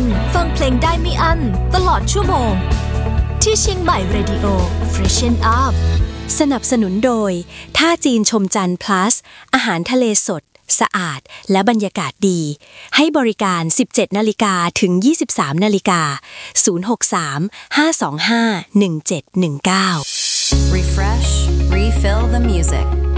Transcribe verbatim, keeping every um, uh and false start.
วันฟังเพลงได้ไม่อั้นตลอดชั่วโมงที่เชียงใหม่ Radio Freshen Up สนับสนุนโดยท่าจีนชมจันทร์ plus อาหารทะเลสดสะอาดและบรรยากาศดีให้บริการ สิบเจ็ดนาฬิกา ถึง ยี่สิบสามนาฬิกา ศูนย์ หก สาม ห้า สอง ห้า หนึ่ง เจ็ด หนึ่ง เก้า Refresh, refill the music